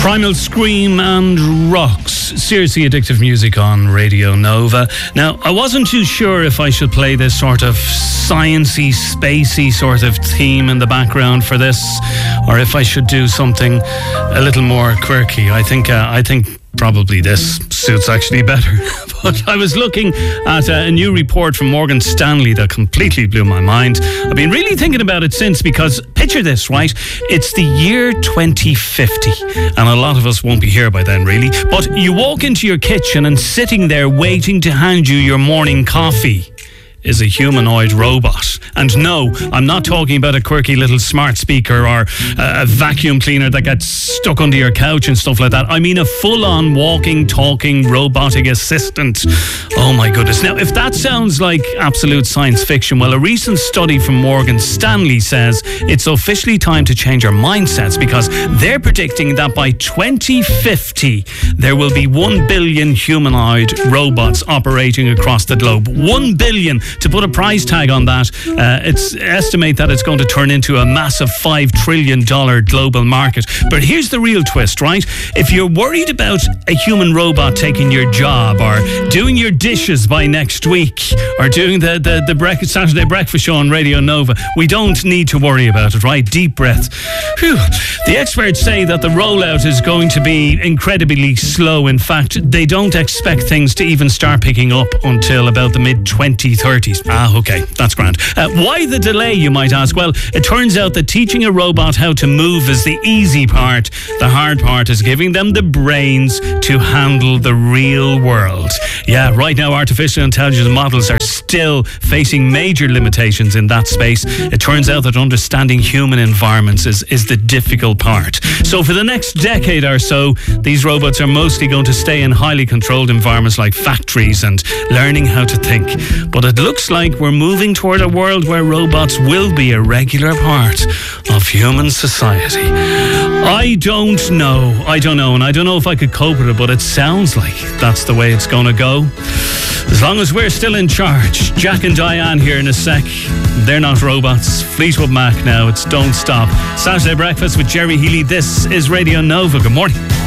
Primal Scream and Rocks. Seriously addictive music on Radio Nova. Now, I wasn't too sure if I should play this sort of sciencey, spacey sort of theme in the background for this, or if I should do something a little more quirky. I think probably this suits actually better. But I was looking at a new report from Morgan Stanley that completely blew my mind. I've been really thinking about it since, because picture this, right? It's the year 2050, and a lot of us won't be here by then, really. But you walk into your kitchen, and sitting there waiting to hand you your morning coffee is a humanoid robot. And no, I'm not talking about a quirky little smart speaker or a vacuum cleaner that gets stuck under your couch and stuff like that. I mean a full-on walking, talking, robotic assistant. Oh my goodness. Now, if that sounds like absolute science fiction, well, a recent study from Morgan Stanley says it's officially time to change our mindsets, because they're predicting that by 2050 there will be 1 billion humanoid robots operating across the globe. 1 billion. To put a price tag on that, it's estimate that it's going to turn into a massive $5 trillion global market. But here's the real twist, right? If you're worried about a human robot taking your job, or doing your dishes by next week, or doing the Saturday breakfast show on Radio Nova, we don't need to worry about it, right? Deep breath. Whew. The experts say that the rollout is going to be incredibly slow. In fact, they don't expect things to even start picking up until about the mid-2030s. Okay, that's grand. Why the delay, you might ask? Well, it turns out that teaching a robot how to move is the easy part. The hard part is giving them the brains to handle the real world. Yeah, right now artificial intelligence models are still facing major limitations in that space. It turns out that understanding human environments is the difficult part. So for the next decade or so, these robots are mostly going to stay in highly controlled environments like factories and learning how to think. But it looks like we're moving toward a world where robots will be a regular part of human society. I don't know, and I don't know if I could cope with it, but it sounds like that's the way it's going to go. As long as we're still in charge. Jack and Diane here in a sec. They're not robots. Fleetwood Mac now. It's Don't Stop. Saturday Breakfast with Jerry Healy. This is Radio Nova. Good morning.